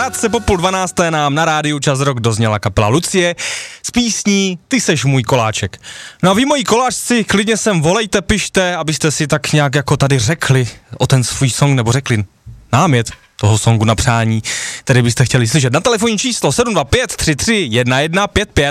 krátce po 11:30 nám na rádiu Čas Rock dozněla kapela Lucie s písní Ty seš můj koláček. No a vy moji koláčci, klidně sem volejte, pište, abyste si tak nějak jako tady řekli o ten svůj song, nebo řekli námět toho songu na přání, který byste chtěli slyšet. Na telefonní číslo 725 33 1155.